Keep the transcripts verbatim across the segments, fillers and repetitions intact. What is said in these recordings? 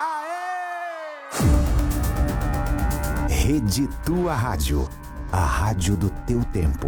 Rede Tua Rádio, a rádio do teu tempo.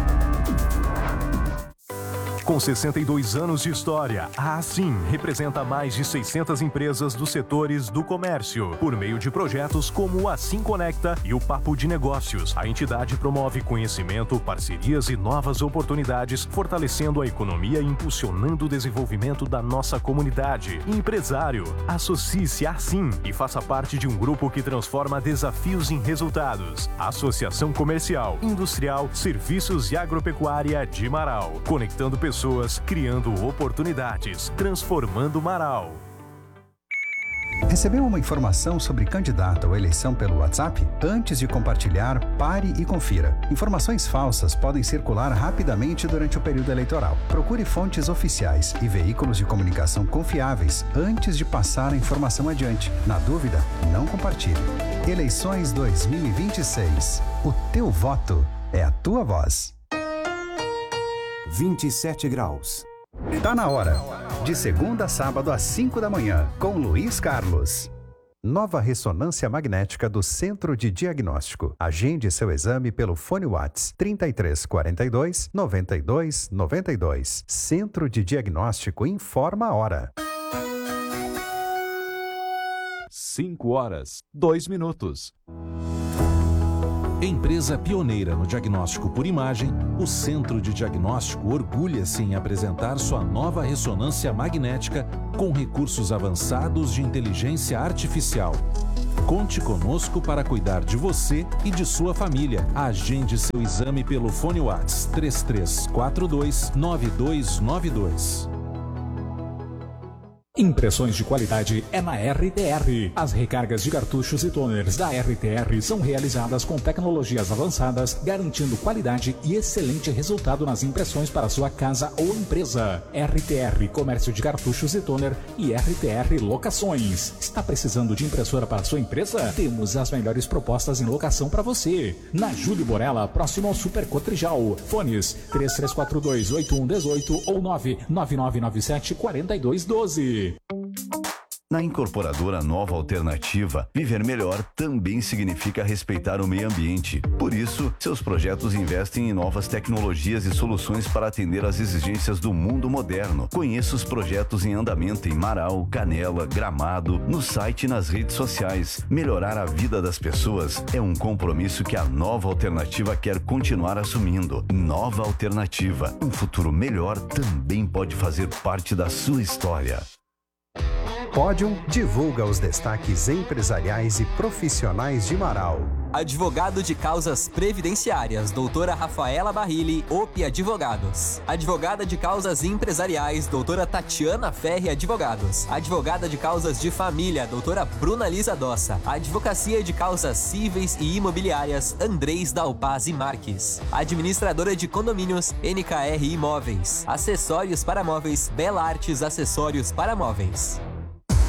Com sessenta e dois anos de história, a Assim representa mais de seiscentas empresas dos setores do comércio. Por meio de projetos como o Assim Conecta e o Papo de Negócios, a entidade promove conhecimento, parcerias e novas oportunidades, fortalecendo a economia e impulsionando o desenvolvimento da nossa comunidade. Empresário, associe-se a Assim e faça parte de um grupo que transforma desafios em resultados. Associação Comercial, Industrial, Serviços e Agropecuária de Marau. Conectando pessoas. Pessoas criando oportunidades, transformando Marau. Recebeu uma informação sobre candidato ou eleição pelo WhatsApp? Antes de compartilhar, pare e confira. Informações falsas podem circular rapidamente durante o período eleitoral. Procure fontes oficiais e veículos de comunicação confiáveis antes de passar a informação adiante. Na dúvida, não compartilhe. Eleições dois mil e vinte e seis. O teu voto é a tua voz. vinte e sete graus. Tá na hora. De segunda a sábado às cinco da manhã, com Luiz Carlos. Nova ressonância magnética do Centro de Diagnóstico. Agende seu exame pelo fone WhatsApp trinta e três, quarenta e dois, noventa e dois, noventa e dois. Centro de Diagnóstico informa a hora. cinco horas, dois minutos. Empresa pioneira no diagnóstico por imagem, o Centro de Diagnóstico orgulha-se em apresentar sua nova ressonância magnética com recursos avançados de inteligência artificial. Conte conosco para cuidar de você e de sua família. Agende seu exame pelo fone WhatsApp três três quatro dois, nove dois nove dois. Impressões de qualidade é na R T R. As recargas de cartuchos e toners da R T R são realizadas com tecnologias avançadas, garantindo qualidade e excelente resultado nas impressões para sua casa ou empresa. R T R Comércio de Cartuchos e Toner e R T R Locações. Está precisando de impressora para sua empresa? Temos as melhores propostas em locação para você. Na Júlio Borella, próximo ao Super Cotrijal. Fones três três quatro dois, oito um um oito ou nove nove nove nove sete, quatro dois um dois. Na incorporadora Nova Alternativa, viver melhor também significa respeitar o meio ambiente. Por isso, seus projetos investem em novas tecnologias e soluções para atender às exigências do mundo moderno. Conheça os projetos em andamento em Marau, Canela, Gramado, no site e nas redes sociais. Melhorar a vida das pessoas é um compromisso que a Nova Alternativa quer continuar assumindo. Nova Alternativa, um futuro melhor também pode fazer parte da sua história. Pódium divulga os destaques empresariais e profissionais de Marau. Advogado de causas previdenciárias, doutora Rafaela Barrilli, O P I Advogados. Advogada de causas empresariais, doutora Tatiana Ferri Advogados. Advogada de causas de família, doutora Bruna Lisa Dossa. Advocacia de causas cíveis e imobiliárias, Andrés Dalpaz e Marques. Administradora de condomínios, N K R Imóveis. Acessórios para móveis, Bela Artes Acessórios para móveis.